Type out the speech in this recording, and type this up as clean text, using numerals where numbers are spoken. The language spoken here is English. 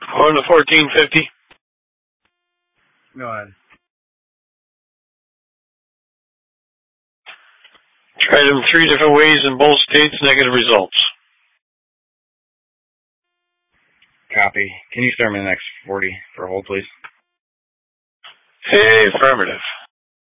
On the 1450. Go ahead. Tried them 3 different ways in both states, negative results. Copy. Can you start me the next 40 for hold, please? Hey, affirmative.